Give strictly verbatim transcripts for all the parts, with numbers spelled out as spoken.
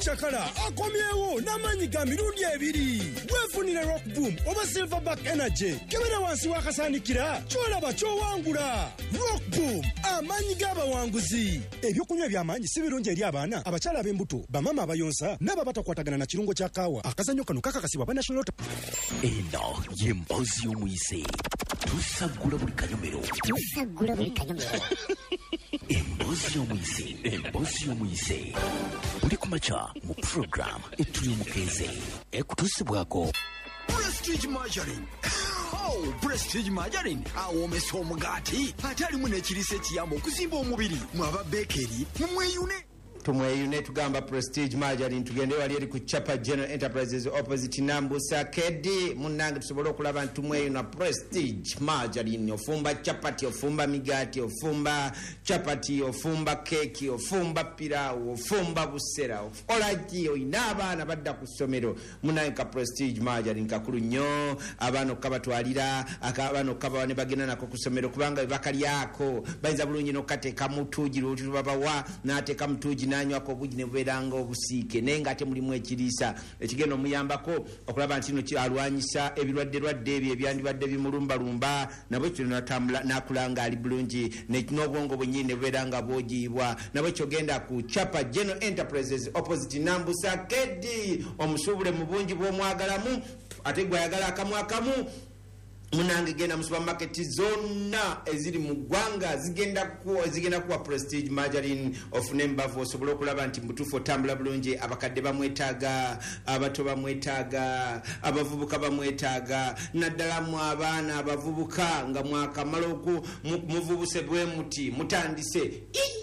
Chakala akomyewo n'amanyi ga mirundi ebiri. Wefunire Rock Boom oba Silverback Energy kebera wansi wakasanikira kyolaba kyowangula. Rock Boom amanyi g'abawanguzi. Ebyokunywa by'amanyi si birungi eri abaana abakyala ab'embuto bamama abayonsa n'ababatakwatagana na kirungo kya kaawa. Akazanyo kano kakakasibwa ba National. Eno y'emboozi y'omuyise. Tusagula buli kanyomero. Tusagula buli kanyomero. Emboozi y'omuyise. Emboozi y'omuyise. Buli kumakya mu program etuli omukeze ekutuusibwako Prestige Margarine. Oh, Prestige Margarine awomesa omugaati ate alimu n'ekiriisa ekiyamba okuzimba omubiri mwaba bekeri mumweyune. Tumweyune tugamba Prestige Margarine tugende wali eri ku Chapa General Enterprises opposite Nambusa Kedi munange tusobola okulaba ntumweyuna Prestige Margarine ofumba chapati ofumba migati ofumba chapati ofumba keki ofumba pilau ofumba busera olaki oyina abaana badda ku ssomero munange ka Prestige Margarine kakulu nnyo abaana okabatwalira akabaana okaba ne bagenda nako ku ssomero kubanga bakalyako bayinza bulungi n'okateeka mutuugi lw'otutu babawa n'ateeka mutuugi nanywako obugine bubeeranga obusiike naye ng'ate mulimu ekiriisa ekigenda omuyambako okulaba nti kino alwanyisa ebirwadde lwadde ebyo ebyandibadde bimulumbalumba nabwe kino natambula nakulanga ali bulungi n'obwongo bwennyini ne bubeeranga bwogiibwa nabwe kyogenda ku Chapa General Enterprises opposite Nambusa Kedi omusuubule mu bungi bw'omwagalamu ate gwayagala akamu akamu munange genda mu supermarket zonna eziri mu ggwanga zigenda kuwa zigenda kuwa Prestige Margarine of Nembavu osobola okulaba nti mutuufu otambula bulungi abakadde bamwetaaga abato bamwetaaga abavubuka bamwetaaga naddala mu abaana abavubuka nga mwakamala oku muvubuse bwe muti mutandise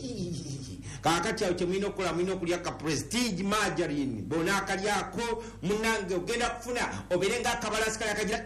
kakati awo kyemulina okukola mulina okulya ka Prestige Margarine bona akalyako munange ogenda kufuna obeerenga akabalasi kali akagira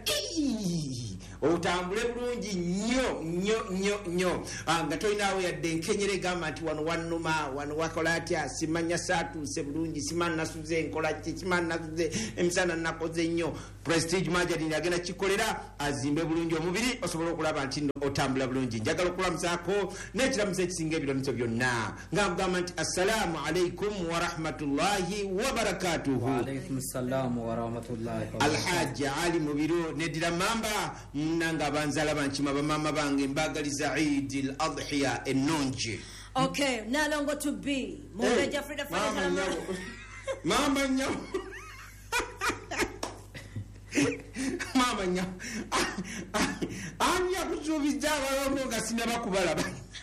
otambule bulungi nnyo nnyo nnyo nnyo nga tolinawo yadde enkenyere egamba nti wano wannuma wano wakola atya simanya saatuuse bulungi simanya nasuze enkola ki simanya nasuze emisana nakoze nnyo Prestige Margarine agenda kikolera azimbe bulungi omubiri osobola okulaba nti otambula bulungi njagala okulamusaako n'ekiramuso ekisinga ebiramuso byonna nga nkugamba nti assalamu alaikum wa rahmatullahi wa barakatuhu. Wa alaikum salamu wa rahmatullahi wa barakatuhu. Alhaji Ali Mubiru nedira mamba nanga banzala bankima bamama bange mbagaliza Eid al-Adhiya ennungi. Okay, nalongo to be Mubeja hey, Frida Frida Mama nyaw Mama nyaw Anya kuchubijaba longo gasina bakubala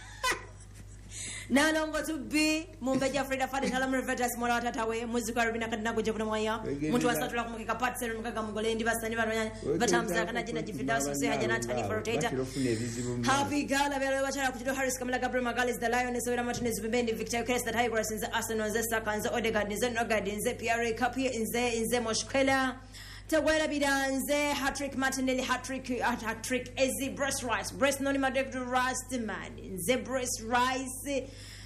nalongo to be Mubeja Frida Frida Talam Revetas Mora Tatawe muzika rubina kadina kujebuna mwaya mtu wasatula kumukika patse mukaga mugole ndi basani baronyanya batamza kana jina jifidaso se hajana tani for rotator. Happy gala belo bachara kujido Harris Kamala Gabriel Magalhaes the Lion so Martinez Bibendi Victor Crest that Tigers in the Arsenal Zesta Kanza Odegaard Nze Nogard Nze P R A Kapi Nze Nze Moshkela Tawela Bidanze hat-trick Martinelli hat-trick hat-trick Ezi breast rice breast noni madek rice man Nze breast rice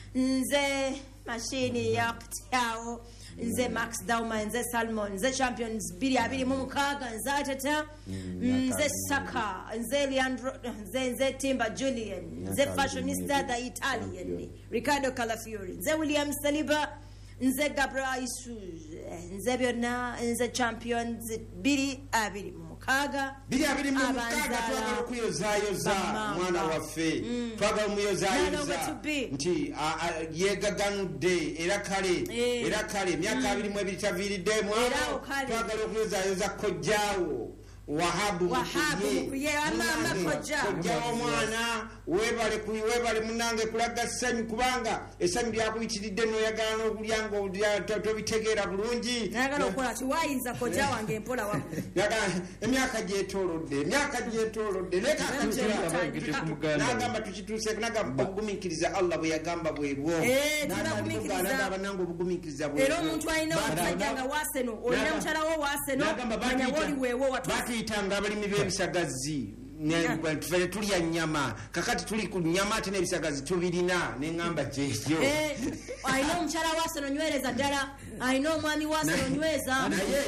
Nze machine ya ptao Nze Max Dauma Nze Salmon Nze Champions biri abiri mu mukaga Nze Atata Nze Saka Nze Leandro Nze Nze Timber Julian Nze Fashionista the Italian Riccardo Calafiori Nze William Saliba Nze Gabriel Isu Nze byonna Nze Champions biri abiri mu mukaga biri abiri mu mukaga twagala okuyozayo za mwana waffe twagala umuyozayo za nti yegaganudde era kale era kale emyaka abiri mu ebiri taviiriddemu twagala okuyozayo za kojjaawo Wahabu mukuye amama koja koja omwana webale kuyi webale munange kulaga sanyu kubanga esanyu lyakuyitiridde no yagala no kulyango olya tobitegeera bulungi nagala okola ati wayinza koja wange mpola wako yagala emyaka gyetolodde emyaka gyetolodde leka akatira nagamba tukituuse nagamba obugumikiriza Allah bwe yagamba bwebwo eh tunagumikiriza abanango obugumikiriza bwebwo era omuntu alina okujanga waseno olina mutala wo waseno manya woli wewo watu itanga abalimi b'ebisagazi ne tulya nyama kakati tuli ku nyama ate n'ebisagazi tubirina n'engamba kyekyo ayina omukyala waseno nywereza ddala ayina omwami waseno nyweza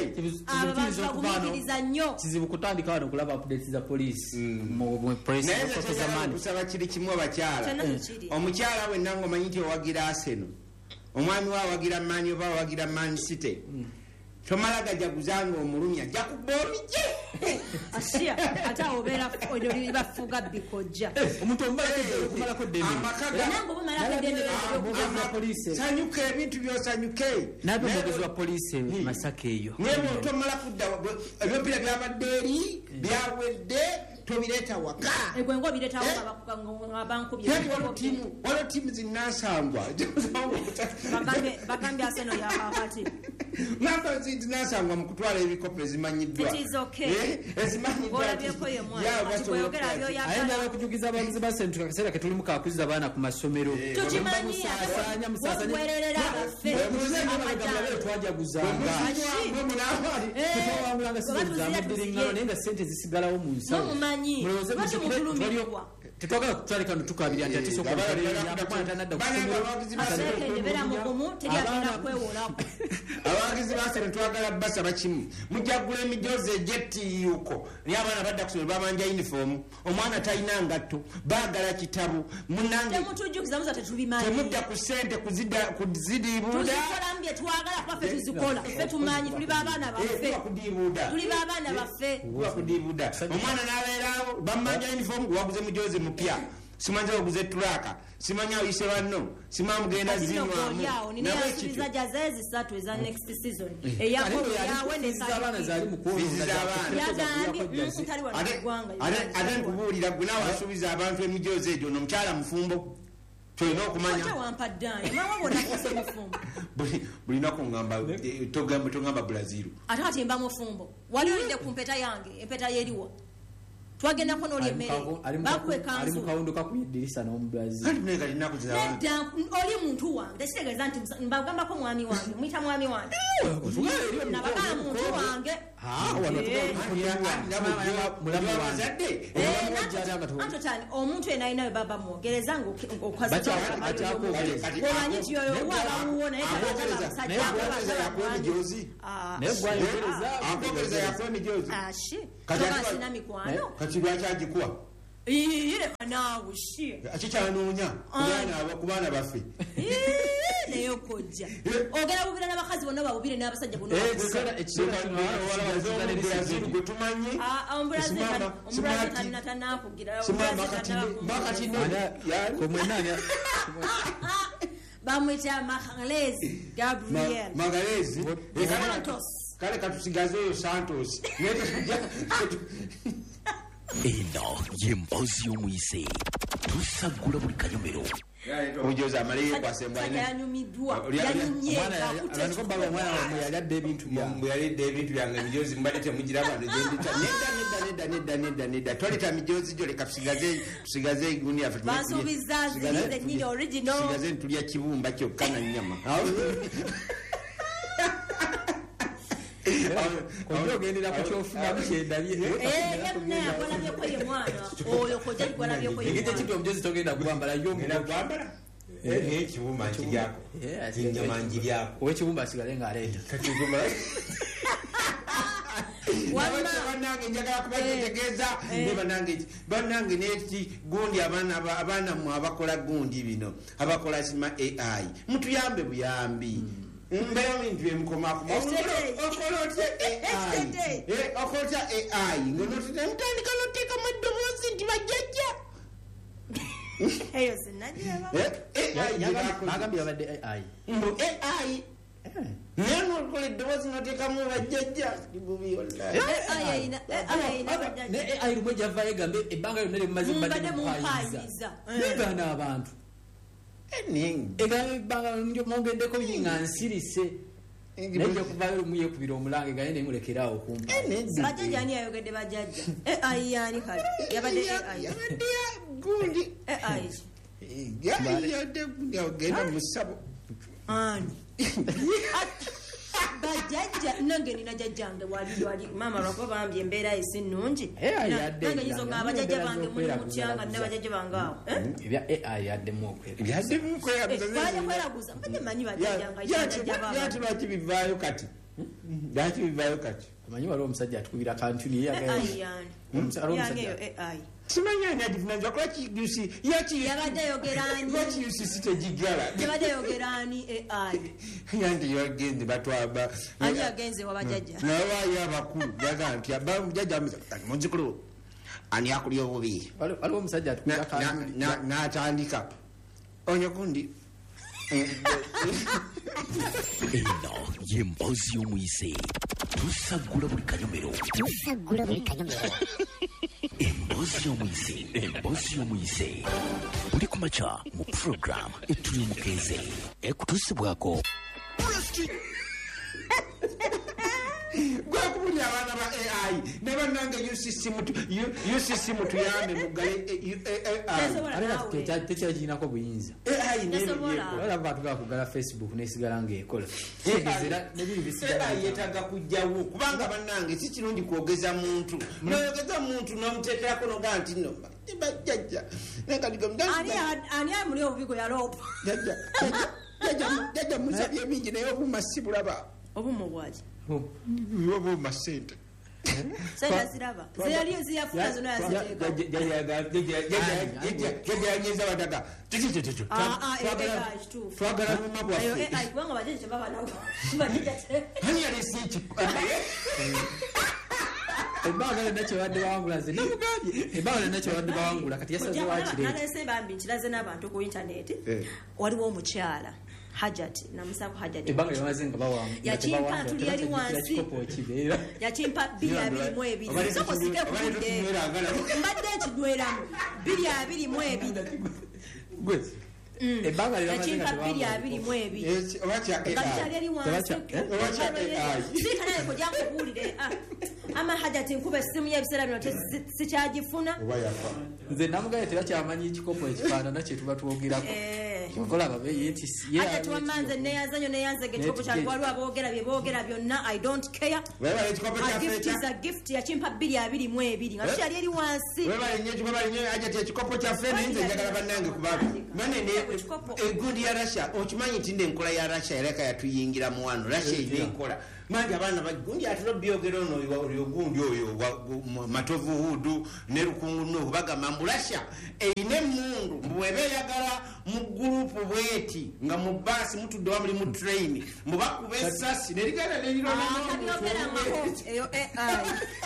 abantu bagumikiriza nnyo kizibu kutandika wano okulaba updates za police mu press kusaba kiri kimu abakyala omukyala we nange omanyi nti owagira aseno omwami wa wagira manyi oba wagira Man City tomala gajaguzanga omulumya jakubomije ashia ata obera odoli bafuga bikoja omuntu omala kumala ko demi nango bumala ko demi ya police sanyuke ebintu byosanyuke nabo mugozi wa police Masaka eyo nemo tomala kudda ebyopira byabaddeeri byawedde tobireta waka egwengo bireta waka ngabankubye walo timu zinasangwa bakambe bakambe aseno ya kakati namba zinasangwa mukutwala ebikopo ezimanyiddwa it is okay ezimanyiddwa olabyeko ye mwana tuyogera byo ayenda okujugiza abamuzi ba Central Kasera ke tuli mukakuziza abaana ku masomero tukimanyi musasanya musasanya wererera abafe amajja twajaguzanga tutawangulanga sinza nenga sente zisigalawo mu nsawo mumanyi bati mutulumirwa tetwagala kutwalika nutukabiri nti atisoka asekendebera mugumu teryagenda kwewolako abawagizi basene twagala basa bakimu mujagula emijozi egyetiyuko naye abaana badda kusomero babanja uniform omwana talina ngatto baagala kitabu temutujukiza muza tetubimanyi temudda ku sente kuzidiibuuda tuzikola mbye twagala kuba ffe tuzikola ffe tumanyi tuli babaana baffe tuli babaana baffe kudiibuuda omwana n'abeerawo bamanja uniform waguze mujozi mupya simanja waguze tulaka simanya oyise banno simamugenda zinwamu nineyasubiza jazezi satu eza next season eyawendesaabaana zali ate nkubuulira gwe nawe asuubiza abantu emijozi egyo nomukyala mufumbo tulina okumanya buli naku ngamba togamba Brazil ate kati mba mufumbo wali olidde ku mpeta yange empeta yeriwa twagendako n'oli emmere bakuwekanzu ali mukawunduka ku idirisa n'omubrazil oli muntu wange tekitegeeza nti mbagambako mwami wange mwita mwami wange nabagala muntu wange antotani omuntu ena alinawe baba mwogereza ngaomanyi nti yoyo wabawuwo naye tomasina mikwano kati lwakyagikuwa ireka naawe shie kikyanoonya ku baana baffe naye okojja ogera bubira n'abakazi bonna babubire n'abasajja bonna gwe tumanyi omubrazil tannakugira bamwita Magalhaes Gabriel Magalhaes kale katusigazeeyo Santos eno y'emboozi y'omuyise tusagula buli kanyomero omujozi amaleyo kwasembwayanyumiddwa yalidde ebintu yalidde ebintu byange emijozi mbadde temugiraba nedda twaleta mijozi gyo leka tusigaze eguni yaffe tusigaze ntulya kibumba kyokka na nnyama ogendera ku kyofunamu kyendabyeegite omujozi togenda gwambala yokwambala ekibumba nkiryako enyama njiryako owekibumba asigale ngaaleeta banange njagala kubategeeza banange neti gundi abaana mwe abakola gundi bino abakola sima A I mutuyambe buyambi mbera bintu byemukomakoma okola otya okolotya A I ngonotutandika noteeka mu ddoboozi nti bajjajja eyo sinagirabagambye babadde A I mbu A I naye nokola eddoboozi noteekamu bajjajja ne A I lumu ejavayo egambe ebbanga lyonna lyemumaze mbadde mumpayiza negaana abantu ebbanga mongendeko nga nsirise najja kuvayo lumu yekubira omulange gaye nemulekeraawo okumpa bajjajja ani yayogedde bajjajja A I yani kale yabadde A I gundi A I yagenda musabo ani bajjajja nange nina jjajjange wali wali mama lwakuba bambye embeera esi nnungi nange nyizo nga abajjajja bange muli mukyanga nina bajjajja bange awo ebya A I yaddemu okweraguza mbadde manyi bajjajjangayati lwaki bivaayo kati lwaki bivaayo kati omanyi waliwo omusajja atukubira kantuni yangeyo A I simanya ani adivunanza kola kiyusi yaki yabadde yogerani lwaki yusisi tegigala yabadde yogerani ai yandi yagenze batwaba ani yagenze wabajajja nawayo abakulu baga nti abamujajja muzikulu ani akulya obubi waliwo omusajja n'atandika onyokundi eno yemboozi y'omuyise tusagula buli kanyomero tusagula buli kanyomero emboozi y'omuyise emboozi y'omuyise buli kumakya mu program etuli omukeze ekutuusibwako gwakubuli abaana ba A I ne bannange U C C mutuyambe mugale tekyakirinako buyinza A I olaba bantu bakugala Facebook nesigala ngaekola A I yetaaga kujjawo kubanga bannange si kirungi kwogeza muntu noyogeza muntu nomuteekerako nogaa nti no bajjajja ani amuli obubigo yalopa jajja musabye mingi naye obuma sibulaba obumu bwaki obuma sente sente ziraba ziyaliyo ziyafuna zino yaziteekajajanyeza badaga twagala buma bwaffe kubanga bajjaji tebabanawo ani yalese ebbanga lonna kyebadde bawangula nze namugambye ebbanga lonna kyebadde bawangula kati yasaze wakirnalese bambi nkiraze n'abantu ku intaneti waliwo omukyala Hajat namusako Hajat ebbanga lyamaze nga bawangula yakimpa tuli yali wansi yakimpa biri abiri mu ebiri soko sike kulidde mbadde ekidweramu biri abiri mu ebiri ebbanga yakimpa biri abiri mu ebiri kakyali yali wansi sikanaye kujja nkubuulire ama Hajat nkuba essimu y'ebiseera bino sikyagifuna nze namugaye tebakyamanyi ekikopo ekifaanana kye tuba twogerako okola babe yeti ate tuwamanze neyazanyo neyanzege ekikopo kyali waliwo aboogera bye boogera byonna I don't care gift is a gift yakimpa bbiri abiri mu ebiri nga tukyali eri wansi ekikopo kyaffe nayinza njagala bannange kubaga egundi ya Russia okimanyi nti enkola ya Russia ereka yatuyingira mu wano Russia ine enkola mangi abaana bagundi atula byogero no ogundi oyo matovu hudu ne lukungu no bagamba mu Russia eine mundu bwebeyagala mu group bweti nga mu basi mutudde wa muri mu train mubakube esasi nerigala neriro eyo A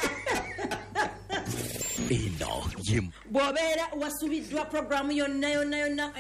I eno yem bw'obeera wasubiddwa programu yonna yonna yonna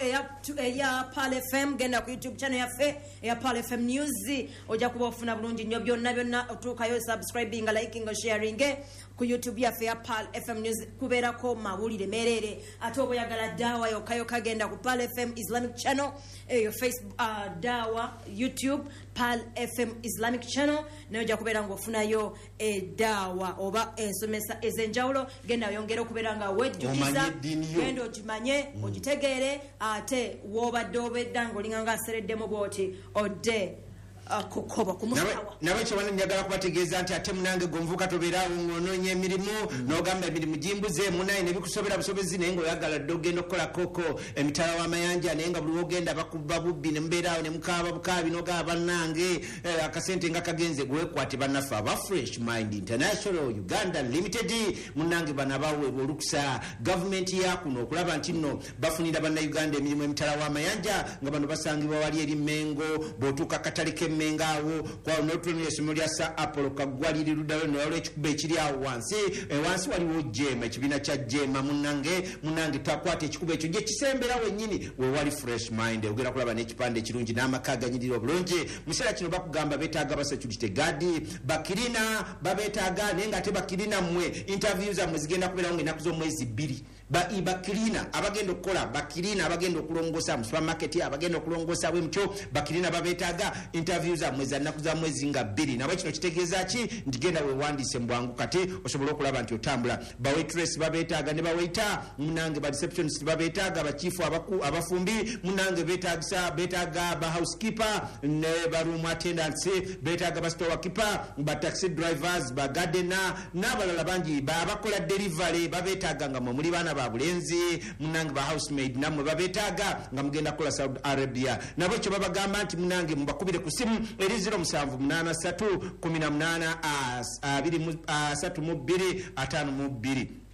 eya Pal F M genda ku YouTube channel yaffe eya Pal F M News ojja kuba ofuna bulungi nnyo byonna byonna otuukayo subscribing liking sharing ku YouTube yaffe ya Pal F M News kubeerako mawulire meerere ate oba oyagala daawa yokayoka genda ku Pal F M Islamic channel eyo Facebook uh, daawa YouTube Pal F M Islamic channel nayo ojja kubeera ng'ofunayo edaawa oba ensomesa ez'enjawulo genda yongera okubeera nga wejjukiza genda ogimanye ogitegeere ate woobadde obedda ng'olinga ng'asereddemu bw'oti odde kukoba kumusawa nawe kyebana njagala kubategeeza nti ate munange gomvuka tobeeraawo ng'onoonya emirimu n'ogamba emirimu gimbuze munaye ne bikusobera busobezi naye ng'oyagala dde ogenda okukola koko emitala w'amayanja naye nga buli wogenda bakuba bubbi ne mubeeraawo ne mukaaba bukaabi n'ogaba bannange akasente nga kagenze gwekwate bannaffe aba Fresh Mind International Uganda Limited munange bano abaweebwa olukusa gavumenti yakuno okulaba nti nno bafunira bannayuganda emirimu emitala w'amayanja nga bano basangibwa wali eri Mengo bw'otuuka katale ke mengawo kwa notunye esimu lya sa Apollo kagwaliri ludawe no yalo ekikuba ekiri awo wansi e wansi waliwo jema ekibina kya jema munange munange takwate ekikuba ekyo je kisembera wennyini we wali Fresh Mind ogera kulaba n'ekipande kirungi n'amakaga nyiriro obulungi musera kino bakugamba betaaga basecurity guard bakirina babetaaga nenga ate bakirina mwe interviews amwe zigenda kubera ngo enaku z'omwezi bbiri ba ibakirina abagenda okukola bakirina abagenda okulongosa mu supermarket abagenda okulongosa bwe mutyo bakirina babetaaga interviews amwe za nnaku za mwezi nga bbiri nabo kino kitegeeza ki nti genda wewandiise mbwangu kati osobola okulaba nti otambula ba waitress babetaaga ne bawaita munange ba receptionist babetaaga abachifu abaku abafumbi munange betagisa betaaga ba housekeeper ne ba room attendants betaaga ba store keeper ba taxi drivers ba gardener n'abalala bangi ba bakola delivery babetaaga nga muri bana ba bulenzi munange ba housemaid namwe babetaaga nga mugenda kola Saudi Arabia nabo kyo babagamba nti munange mubakubire ku simu eri zero seven eight three one eight two three three mu bbiri ataano mu bbiri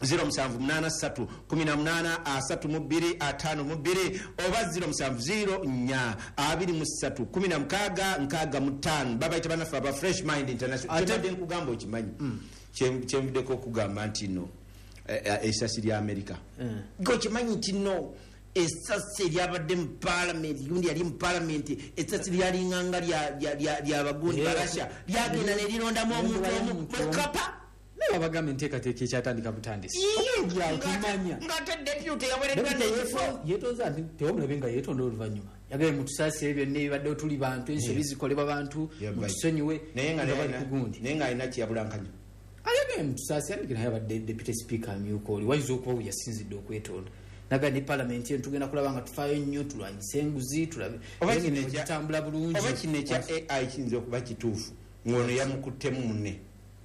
zero musanvu munana ssatu kumi na munana asatu mu bbiri ataano mu bbiri oba zero musanvu zero nnya abiri mu ssatu kumi na mukaaga nkaaga mu ttaano babayita bannaffe aba fresh mind international kyebadde nkugamba okimanyi kyenvuddeko okugamba nti no essasi lya amerika gokimanyi nti no essasi eryabadde mu palamenti gundi yali mu palamenti essasi lyalinganga lyabagundi barasha lyagenda nelirondamu omuntu omu mukapa babagambe enteekateeka ekyatandika butandisi ngate deputy yawereddwa yetonza nti tewamulabe nga yetonda oluvannyuma yagaye mutusaasire byonna ebibadde tuli bantu ensobi zikolebwa bantu mutusonyiwe gundi naye nga alina kyeyabulankanya ayagaye mutusaasire andikira yabadde deputy speaker amyuka oli wayinza okuba yasinzidde okwetonda naga ne palamenti eno tugenda kulaba nga tufaayo nnyo tulwanyisa enguzi tulabetambula bulungi oba kino ekya A I kiyinza okuba kituufu ng'ono yamukuttemu munne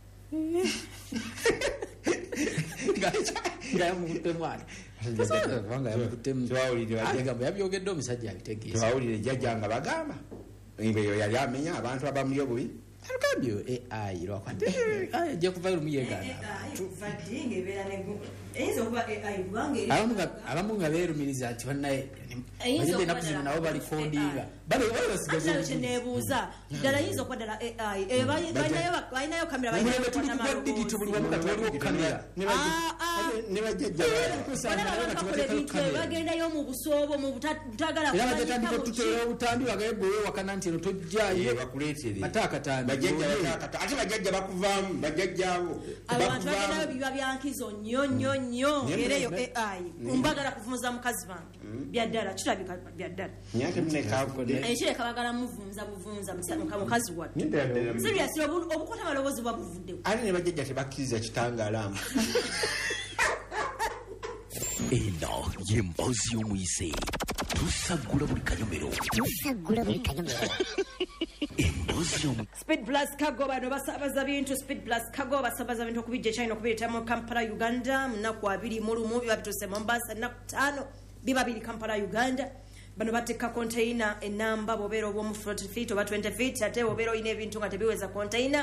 nga yamukuttemu ate kubanga yamukuttemu yabyogedde omusajja abitegeeza tewawulire jjajja nga bagamba eyo yali amenya abantu abamuli obubi alugambyo A I lwakwate ajja kuvayo lumu yeegaana abamu nga beerumiriza nti bannaye enaku zino nabo balikondinga basigazenebuuza ddala yinza okuba ddala A I balinayo kamera digito buli wamu kati waliwo kamera bagendayo mu busoobo mu butagala era batatandika otuteera obutambi bagaye bwewewakana nti eno tojjayo ate akatambi ate bajjajja bakuvaamu bajjajjaabo abantu bagendayo biba byankizo nnyo nnyo nnyo era eyo A I mbagala kuvumuza mukazi bange byaddala kitabika byaddala ekireka bagala muvunza buvunza mukazi wadde sibyasira obukwata amaloboozi bwa buvuddewo ate ne bajjajja tebakkiriza kitangaalamu eno y'emboozi y'omuyise tusagula buli kanyomero tusagula buli kanyomero emboozi y'omu Speed Plus Cargo bano basabaza bintu Speed Plus Cargo basabaza bintu okubijja China okubiyita mu Kampala Uganda munaku abiri mu lumu biba bituse Mombasa naku ttaano biba biri Kampala Uganda bano bateeka container enamba bobeera obw'omu forty feet oba twenty feet ate bobeera olina ebintu nga tebiweza container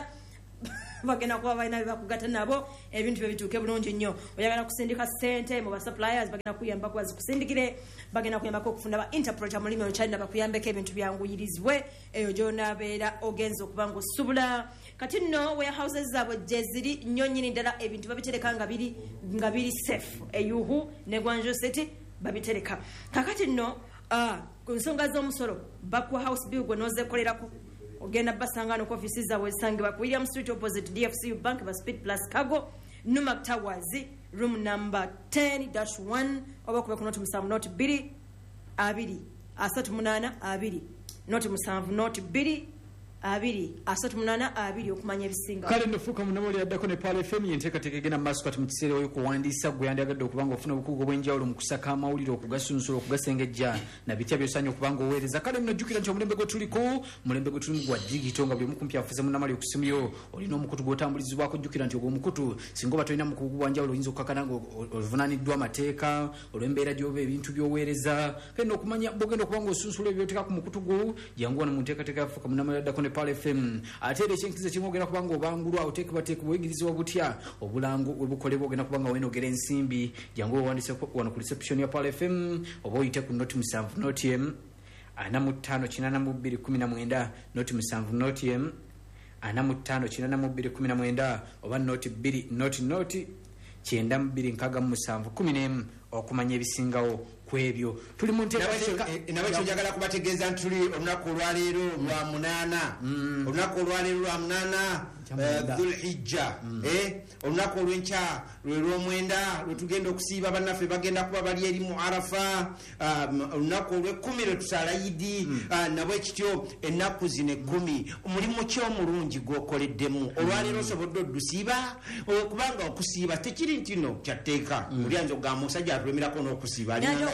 bagenda kuba balina bebakugata nabo ebintu bebituuke bulungi nnyo oyagala kusindika ssente mu basuppliers bagenda kuyamba kuba zikusindikire bagenda kuyambako okufuna ba interpreter mulimi olchina bakuyambeko ebintu byanguyirizibwe eyo gyonaabeera ogenza okuba nga osubula kati nno warehouses zaabwe gye ziri nnyo nnyini ddala ebintu babitereka nga biri nga biri safe eyuhu ne Gwanjo City babitereka kakati nno ku nsonga z'omusolo bakwa house bill gwe noozekolerako ogenda basangano ku offices zaabwe zisangibwa ku William Street opposite D F C U Bank ba Speed Plus Cargo Numak Towers room number ten dash one oba kube ku noti musanvu noti bbiri abiri asatu munaana abiri noti musanvu noti bbiri abiri asatu munaana abiri okumanya ebisinga kale nnofuuka munamoli yaddako ne Pala F M yenteekateeka egenda mu maaso kati mu kiseera y'okuwandiisa gwe yandiyagadde okuba nga ofuna obukugu obw'enjawulo mu kusaka amawulire okugasunsula okugasengejja na bitya by'osaanye okuba nga oweereza kale munajjukira nti omulembe gwe tuliko mulembe gwe tulimu gwa digito nga buli mukumpi afuze munamali okusimu yo olina omukutu gw'otambulizibwako jjukira nti ogwo omukutu singa oba tolina mukugu gwa njawulo oyinza okukakana nga ovunaaniddwa amateeka olw'embeera gy'oba ebintu by'oweereza kale n'okumanya bw'ogenda okuba nga osunsula ebyo byoteeka ku mukutu gwo jangu wano mu nteekateeka yafuuka munamali yaddako ne Pala F M ate era ekyenkizo kimu ogenda kubanga obangulwa oteekebwateeka buyigirizibwa butya obulango webukolebwa ogenda kubanga wenogera ensimbi jangu owandise wano ku reception ya Pala F M oba oyite ku noti musanvu noti emu ana mu ttaano kinaana mu bbiri kumi na mwenda noti musanvu noti emu ana mu ttaano kinaana mu bbiri kumi na mwenda oba noti bbiri noti noti kyenda mu bbiri nkaaga mu musanvu kumi n'emu okumanya ebisingawo kwebyo tuli mu nteekateeka nawe kyojagala kubategeeza nti tuli olunaku olwaleero lwa munaana olunaku olwaleero lwa munaana dhulhijja olunaku olwenkya lwe lwomwenda lwetugenda okusiiba bannaffe bagenda kuba bali eri mu arafa olunaku olwekumi lwe tusaala yidi nabwe kityo ennaku zino ekkumi omulimu ki omulungi gwokoleddemu olwaleero osobodde oddusiiba kubanga okusiiba tekiri nti no kyatteeka mulyanza okugamba omusajja atulemerako n'okusiiba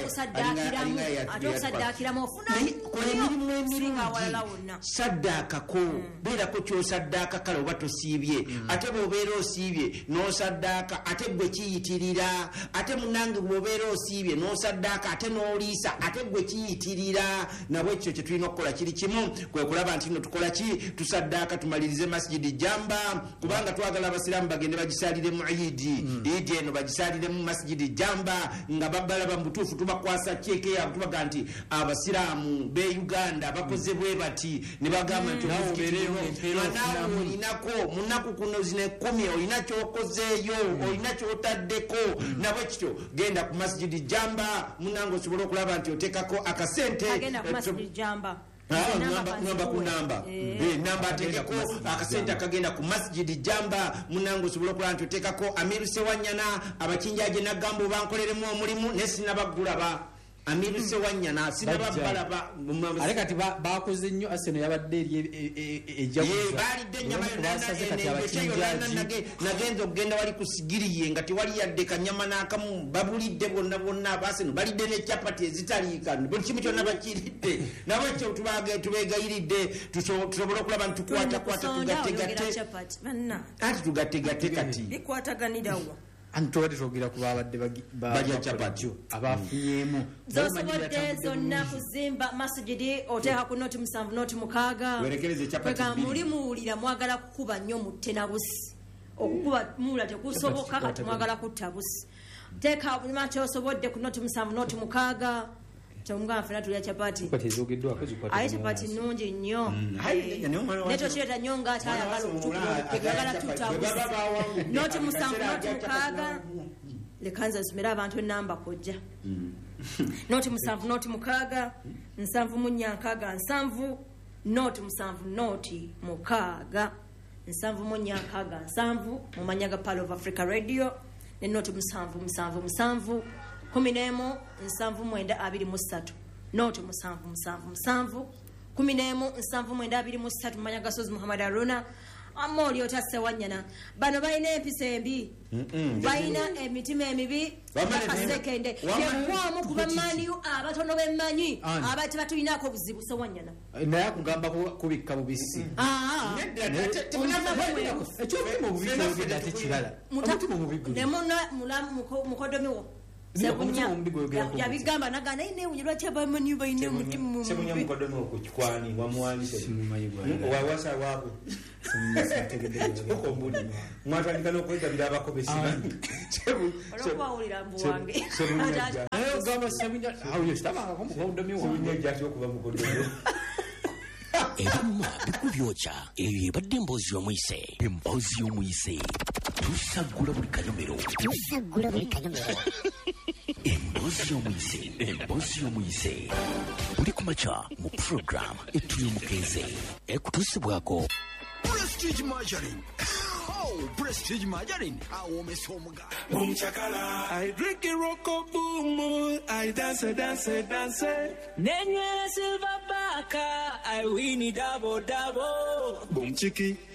ate okusaddaakiramu emirimu emirungi saddaakako beerako kyosaddaaka kale oba tosiibye ate bw'obeera osiibye n'osaddaaka ate gwe kiyitirira ate munange bw'obeera osiibye n'osaddaaka ate n'oliisa ate gwe kiyitirira nabwe ekyo kye tulina okukola kiri kimu kwe kulaba nti no tukola ki tusaddaaka tumalirize masjidi jamba kubanga twagala abasiraamu bagende bagisalire mu idi idi eno bagisalire mu masjidi jamba nga babalaba mu butuufu tubakwasa kyeke yaabwe tubaga nti abasiraamu be uganda bakoze bwe bati ne bagamba nti naawe olinako munaku kuno zina ekkumi olina kyokozeeyo olina kyotaddeko nabwe kityo genda ku masjidi jamba munange osobole okulaba nti oteekako akasente ngamba ku namba namba atekeko akasente akagenda ku masjidi jamba munange osobole okulaba nti oteekako amiru sewanyana abakinjaje nagamba obankoleremu omulimu nesinabagulaba amiru sewanyana sinababalaba ale kati bakoze nnyo Arsenal yabadde ejabalidde ennyama nagenza okugenda wali ku sigiriye nga tewali yadde kanyama n'akamu babulidde bonna bonna abaseno balidde nekyapati ezitaliika buli kimu kyonna bakiridde nabo ekyo tubegayiridde tusobole okulaba nti tukwatakwata tugattegate ati tugattegate kati bikwataganirawa antobadde twogera ku babadde bajja capati abafunyemu zosobodde zonna kuzimba masjidi oteeka ku noti musanvu noti mukaaga kwega muli muwulira mwagala kukuba nnyo mutte na busi okukuba muwula tekusoboka kati mwagala kutta busi teeka mati osobodde ku noti musanvu noti mukaaga kyomugamba fena tulya capati aye capati nnungi nnyo netokireta nnyo ngaate ayagala tutta busi noti musanvu noti mukaaga lekanza nsomera abantu enamba kojja noti musanvu noti mukaaga nsanvu munyankaaga nsanvu noti musanvu noti mukaaga nsanvu munyankaaga nsanvu mumanya ga Pearl of Africa Radio ne noti musanvu musanvu musanvu kumi n'emu nsanvu mwenda abiri mu ssatu noti musanvu musanvu musanvu kumi n'emu nsanvu mwenda abiri mu ssatu mumanya gasozi Muhammad Aruna amoli otasewanyana bano balina empisa embi balina emitima emibi bakasekende yekwamu ku bamaniyu abatono bemmanyi abati batulinako obuzibu sewanyana naye akugamba kubikka bubisi ekyomutima obubikogeda tekirala omutima omubigule mukodomiwo yabigamba nagana inewunya lwaki abamaniyu balina omutima mwatandika nokwegabira abakobesibagamba ebyuma bikubyokya eyo ebadde emboozi y'omuyise emboozi y'omuyise tusagula buli kanyomero tusagula buli kanyomero emboozi y'omuyise emboozi y'omuyise buli kumakya mu program etuyomukeze ekutuusibwako Prestige Margarine. Oh, Prestige Margarine. Awomesa omugala. Mumchakala. I drink a rock boom. I dance, dance, dance. Nenye silver baka. I win it double, double. Boom chiki.